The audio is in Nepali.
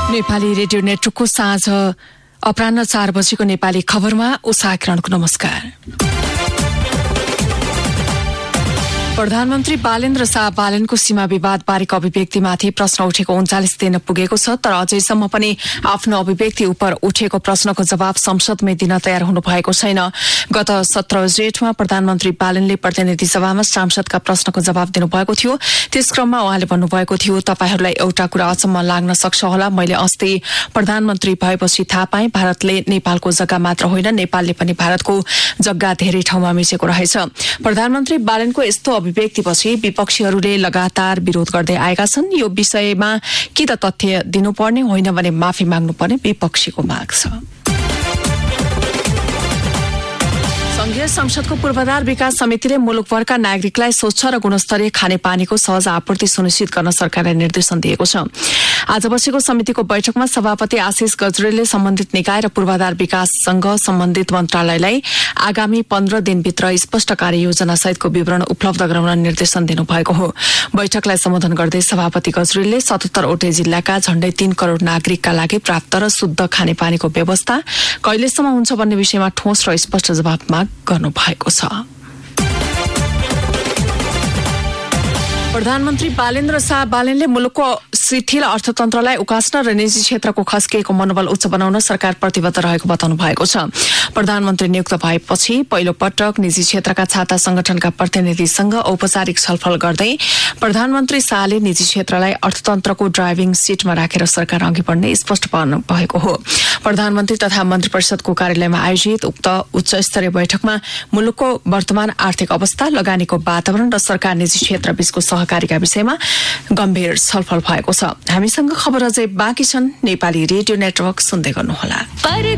नेपाली रेडियो नेटवर्कको साँझ अपराह्न 4 बजेको नेपाली खबरमा उषा किरणको नमस्कार। प्रधानमन्त्री बालेन्द्र शाह बालेनको सीमा विवाद बारेको अभिव्यक्तिमाथि प्रश्न उठेको 39 दिन पुगेको छ, तर अझैसम्म पनि आफ्नो अभिव्यक्ति उप उठेको प्रश्नको जवाब संसदमै दिन तयार हुनु भएको छैन। गत 17 जेठमा प्रधानमन्त्री बालेनले प्रतिनिधि सभामा सांसदका प्रश्नको जवाब दिनुभएको थियो। त्यस क्रममा उहाँले भन्नुभएको थियो, तपाईहरूलाई एउटा कुरा अचम्म लाग्न सक्छ होला, मैले अस्ति प्रधानमन्त्री भएपछि थाहा पाएँ भारतले नेपालको जग्गा मात्र होइन, नेपालले पनि भारतको जग्गा धेरै ठाउँमा मिचेको रहेछ। प्रधानमन्त्री बालेनको यस्तो अभिव्यक्तिपछि विपक्षीहरूले लगातार विरोध गर्दै आएका छन्। यो विषयमा कि त तथ्य दिनुपर्ने होइन भने माफी माग्नुपर्ने विपक्षीको माग छ। संघीय संसदको पूर्वाधार विकास समितिले मुलुकभरका नागरिकलाई स्वच्छ र गुणस्तरीय खानेपानीको सहज आपूर्ति सुनिश्चित गर्न सरकारलाई निर्देशन दिएको छ। आज बसेको समितिको बैठकमा सभापति आशिष गजरेलले सम्बन्धित निकाय र पूर्वाधार विकाससँग सम्बन्धित मन्त्रालयलाई आगामी 15 दिनभित्र स्पष्ट कार्ययोजना सहितको विवरण उपलब्ध गराउन निर्देशन दिनुभएको हो। बैठकलाई सम्बोधन गर्दै सभापति गजरेलले 77 वटै जिल्लाका झण्डै 3 करोड़ नागरिकका लागि प्राप्त र शुद्ध खानेपानीको व्यवस्था कहिलेसम्म हुन्छ भन्ने विषयमा ठोस र स्पष्ट जवाब माग गर्नु भएको छ। प्रधानमन्त्री बालेन्द्र शाह बालेनले मुलुकको शिथिल अर्थतन्त्रलाई उकास्न र निजी क्षेत्रको खस्किएको मनोबल उच्च बनाउन सरकार प्रतिबद्ध रहेको बताउनु भएको छ। प्रधानमन्त्री नियुक्त भएपछि पहिलो पटक निजी क्षेत्रका छाता संगठनका प्रतिनिधिसँग औपचारिक छलफल गर्दै प्रधानमन्त्री शाहले निजी क्षेत्रलाई अर्थतन्त्रको ड्राइभिङ सीटमा राखेर सरकार अघि बढ्ने स्पष्ट पार्नु भएको हो। प्रधानमन्त्री तथा मन्त्री परिषदको कार्यालयमा आयोजित उक्त उच्च स्तरीय बैठकमा मुलुकको वर्तमान आर्थिक अवस्था, लगानीको वातावरण र सरकार निजी क्षेत्र बीचको सहकारीका विषयमा गम्भीर छलफल भएको छ। हामीसँग खबर अझै बाँकी छन्। नेपाली रेडियो नेटवर्क सुन्दै गर्नुहोला।